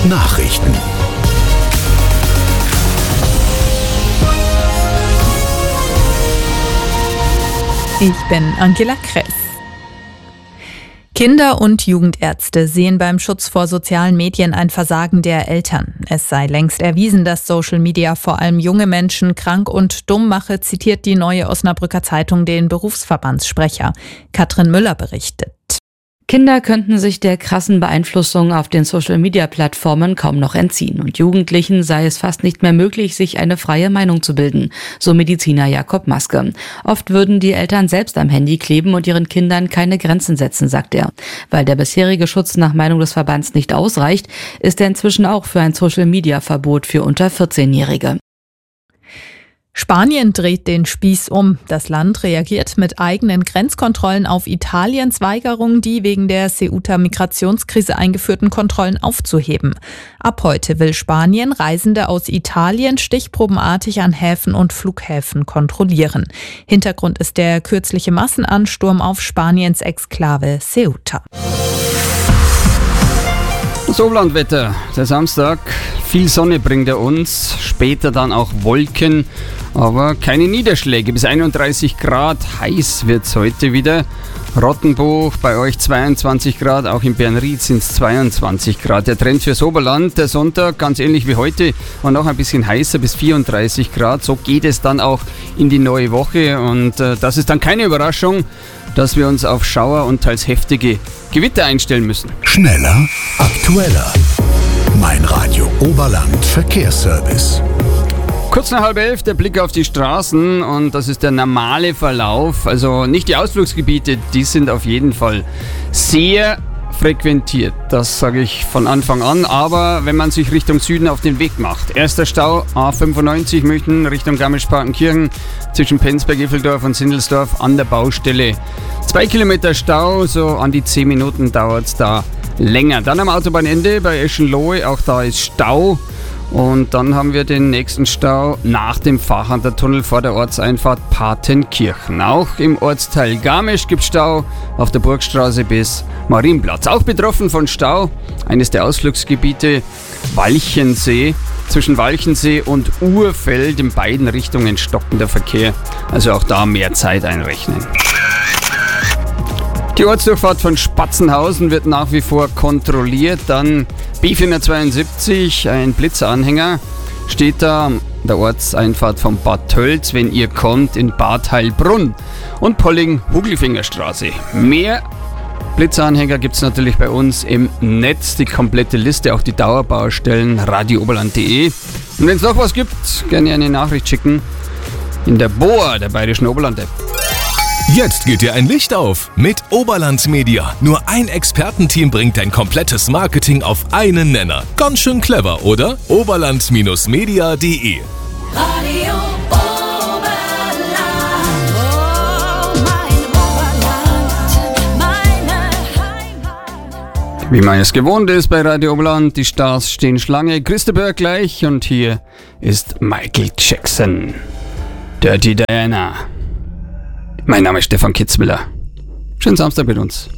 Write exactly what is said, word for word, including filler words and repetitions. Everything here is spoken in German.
Nachrichten. Ich bin Angela Kress. Kinder- und Jugendärzte sehen beim Schutz vor sozialen Medien ein Versagen der Eltern. Es sei längst erwiesen, dass Social Media vor allem junge Menschen krank und dumm mache, zitiert die Neue Osnabrücker Zeitung den Berufsverbandssprecher. Katrin Müller berichtet. Kinder könnten sich der krassen Beeinflussung auf den Social-Media-Plattformen kaum noch entziehen und Jugendlichen sei es fast nicht mehr möglich, sich eine freie Meinung zu bilden, so Mediziner Jakob Maske. Oft würden die Eltern selbst am Handy kleben und ihren Kindern keine Grenzen setzen, sagt er. Weil der bisherige Schutz nach Meinung des Verbands nicht ausreicht, ist er inzwischen auch für ein Social-Media-Verbot für unter vierzehnjährige. Spanien dreht den Spieß um. Das Land reagiert mit eigenen Grenzkontrollen auf Italiens Weigerung, die wegen der Ceuta-Migrationskrise eingeführten Kontrollen aufzuheben. Ab heute will Spanien Reisende aus Italien stichprobenartig an Häfen und Flughäfen kontrollieren. Hintergrund ist der kürzliche Massenansturm auf Spaniens Exklave Ceuta. Das Oberlandwetter, der Samstag, viel Sonne bringt er uns, später dann auch Wolken, aber keine Niederschläge, bis einunddreißig Grad, heiß wird es heute wieder. Rottenbuch, bei euch zweiundzwanzig Grad, auch in Bernried sind es zweiundzwanzig Grad. Der Trend fürs Oberland, der Sonntag, ganz ähnlich wie heute, war noch ein bisschen heißer, bis vierunddreißig Grad. So geht es dann auch in die neue Woche und äh, das ist dann keine Überraschung, dass wir uns auf Schauer und teils heftige Gewitter einstellen müssen. Schneller, aktueller. Mein Radio Oberland Verkehrsservice. Kurz nach halb elf der Blick auf die Straßen und das ist der normale Verlauf. Also nicht die Ausflugsgebiete, die sind auf jeden Fall sehr frequentiert. Das sage ich von Anfang an, aber wenn man sich Richtung Süden auf den Weg macht. Erster Stau A fünfundneunzig München Richtung Garmisch-Partenkirchen zwischen Penzberg-Iffeldorf und Sindelsdorf an der Baustelle. Zwei Kilometer Stau, so an die zehn Minuten dauert es da länger. Dann am Autobahnende bei Eschenlohe, auch da ist Stau. Und dann haben wir den nächsten Stau nach dem Fachander Tunnel vor der Ortseinfahrt Partenkirchen. Auch im Ortsteil Garmisch gibt es Stau auf der Burgstraße bis Marienplatz. Auch betroffen von Stau, eines der Ausflugsgebiete Walchensee. Zwischen Walchensee und Urfeld in beiden Richtungen stockender Verkehr. Also auch da mehr Zeit einrechnen. Die Ortsdurchfahrt von Spatzenhausen wird nach wie vor kontrolliert. Dann B vierhundertzweiundsiebzig, ein Blitzanhänger, steht da an der Ortseinfahrt von Bad Tölz, wenn ihr kommt, in Bad Heilbrunn. Und Polling-Hugelfingerstraße. Mehr Blitzanhänger gibt es natürlich bei uns im Netz. Die komplette Liste, auch die Dauerbaustellen, radio oberland punkt de. Und wenn es noch was gibt, gerne eine Nachricht schicken in der B O A, der Bayerischen Oberland-App. Jetzt geht dir ein Licht auf mit Oberland Media. Nur ein Expertenteam bringt dein komplettes Marketing auf einen Nenner. Ganz schön clever, oder? oberland Media punkt de Radio Oberland, oh, mein Oberland, meine Heimat. Wie man es gewohnt ist bei Radio Oberland, die Stars stehen Schlange. Christa Burg gleich und hier ist Michael Jackson. Dirty Diana. Mein Name ist Stefan Kitzmiller. Schönen Samstag mit uns.